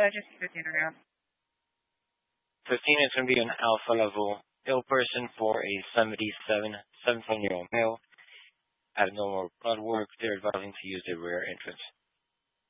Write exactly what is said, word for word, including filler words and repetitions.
Uh, just fifteen around. fifteen is going to be an alpha level ill person for a seventy-seven, seventy-seven year old male. At no more blood work, they're advising to use the rear entrance.